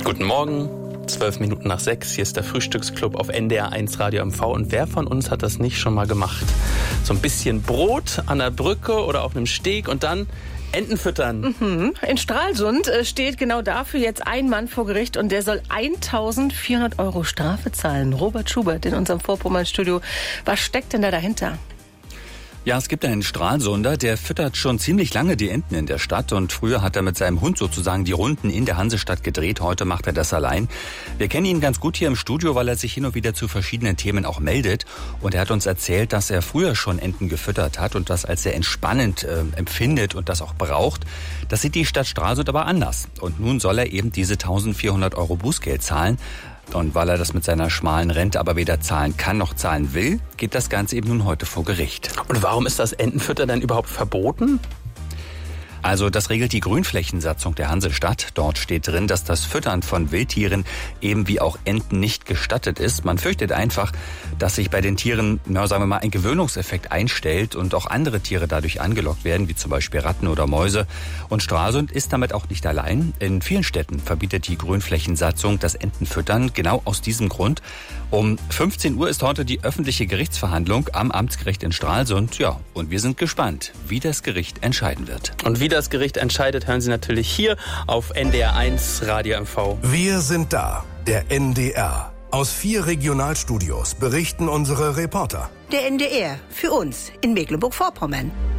Guten Morgen, 6:12. Hier ist der Frühstücksclub auf NDR 1 Radio MV. Und wer von uns hat das nicht schon mal gemacht? So ein bisschen Brot an der Brücke oder auf einem Steg und dann Enten füttern. In Stralsund steht genau dafür jetzt ein Mann vor Gericht und der soll 1.400 € Strafe zahlen. Robert Schubert in unserem Vorpommern-Studio. Was steckt denn da dahinter? Ja, es gibt einen Stralsunder, der füttert schon ziemlich lange die Enten in der Stadt und früher hat er mit seinem Hund sozusagen die Runden in der Hansestadt gedreht. Heute macht er das allein. Wir kennen ihn ganz gut hier im Studio, weil er sich hin und wieder zu verschiedenen Themen auch meldet. Und er hat uns erzählt, dass er früher schon Enten gefüttert hat und das als sehr entspannend empfindet und das auch braucht. Das sieht die Stadt Stralsund aber anders. Und nun soll er eben diese 1.400 € Bußgeld zahlen. Und weil er das mit seiner schmalen Rente aber weder zahlen kann noch zahlen will, geht das Ganze eben nun heute vor Gericht. Und warum ist das Entenfüttern denn überhaupt verboten? Also das regelt die Grünflächensatzung der Hansestadt. Dort steht drin, dass das Füttern von Wildtieren eben wie auch Enten nicht gestattet ist. Man fürchtet einfach, dass sich bei den Tieren, sagen wir mal, ein Gewöhnungseffekt einstellt und auch andere Tiere dadurch angelockt werden, wie zum Beispiel Ratten oder Mäuse. Und Stralsund ist damit auch nicht allein. In vielen Städten verbietet die Grünflächensatzung das Entenfüttern genau aus diesem Grund. Um 15 Uhr ist heute die öffentliche Gerichtsverhandlung am Amtsgericht in Stralsund. Ja, und wir sind gespannt, wie das Gericht entscheiden wird. Und wie das Gericht entscheidet, hören Sie natürlich hier auf NDR 1 Radio MV. Wir sind da, der NDR. Aus 4 Regionalstudios berichten unsere Reporter. Der NDR, für uns in Mecklenburg-Vorpommern.